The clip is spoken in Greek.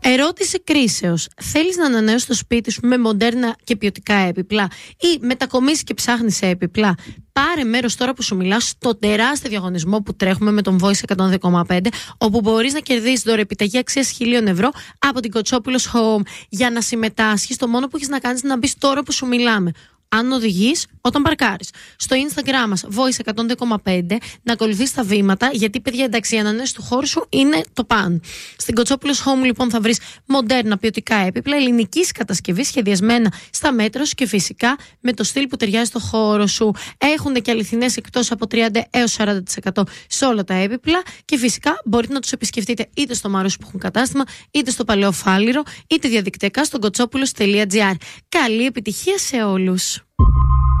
Ερώτηση κρίσεως. Θέλεις να ανανεώσεις το σπίτι σου με μοντέρνα και ποιοτικά έπιπλα ή μετακομίσεις και ψάχνεις σε έπιπλα? Πάρε μέρος τώρα που σου μιλάω στο τεράστιο διαγωνισμό που τρέχουμε με τον Voice 102,5, όπου μπορείς να κερδίσεις δωρεπιταγή αξίας 1.000 ευρώ από την Κοτσόπουλος Home. Για να συμμετάσχεις, το μόνο που έχεις να κάνεις είναι να μπεις τώρα που σου μιλάμε. Αν οδηγείς, όταν παρκάρεις. Στο Instagram μας, Voice 102,5, να ακολουθείς τα βήματα, γιατί παιδιά, εντάξει, η ανανέωση του χώρου σου είναι το παν. Στην Κοτσόπουλος Home, λοιπόν, θα βρεις μοντέρνα ποιοτικά έπιπλα, ελληνικής κατασκευής, σχεδιασμένα στα μέτρα σου και φυσικά με το στυλ που ταιριάζει στο χώρο σου. Έχουν και αληθινές εκτόσεις από 30 έως 40% σε όλα τα έπιπλα και φυσικά μπορείτε να τους επισκεφτείτε είτε στο Μαρούσι που έχουν κατάστημα, είτε στο Παλαιό Φάληρο, είτε διαδικτυακά στο kotsopulos.gr. Καλή επιτυχία σε όλους!